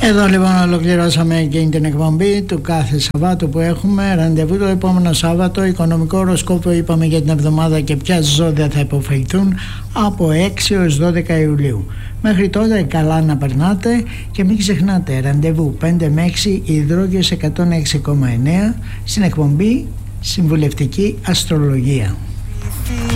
Εδώ λοιπόν ολοκληρώσαμε και την εκπομπή του κάθε Σαββάτου που έχουμε. Ραντεβού το επόμενο Σάββατο. Οικονομικό οροσκόπιο είπαμε για την εβδομάδα και ποια ζώδια θα υποφεληθούν από 6 έως 12 Ιουλίου. Μέχρι τότε καλά να περνάτε και μην ξεχνάτε ραντεβού 5 με 6 Υδρόγειος 106,9 στην εκπομπή Συμβουλευτική Αστρολογία.